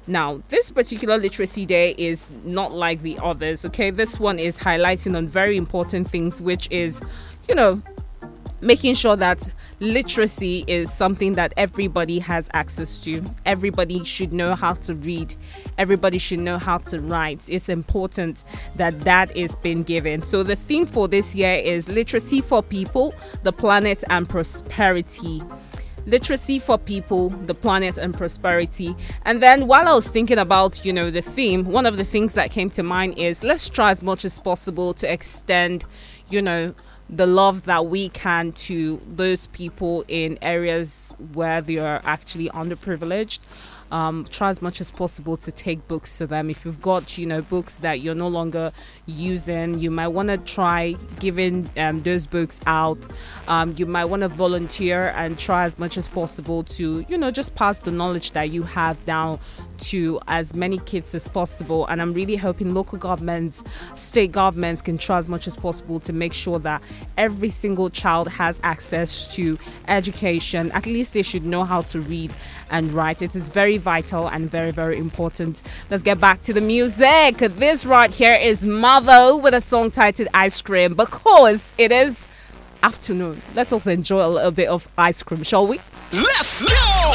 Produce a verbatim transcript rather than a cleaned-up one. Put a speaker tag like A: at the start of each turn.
A: Now, this particular literacy day is not like the others, okay? This one is highlighting on very important things, which is, you know, making sure that literacy is something that everybody has access to. Everybody should know how to read. Everybody should know how to write. It's important that that is being given. So the theme for this year is literacy for people, the planet, and prosperity. Literacy for people, the planet, and prosperity. And then while I was thinking about, you know, the theme, one of the things that came to mind is let's try as much as possible to extend, you know, the love that we can to those people in areas where they are actually underprivileged. Um, try as much as possible to take books to them. If you've got, you know, books that you're no longer using, you might want to try giving um, those books out. Um, you might want to volunteer and try as much as possible to, you know, just pass the knowledge that you have down to as many kids as possible. And I'm really hoping local governments, state governments can try as much as possible to make sure that every single child has access to education. At least they should know how to read and write. It is very vital and very, very important. Let's get back to the music. This right here is Marvo with a song titled Ice Cream, because it is afternoon. Let's also enjoy a little bit of ice cream, shall we?
B: Let's go!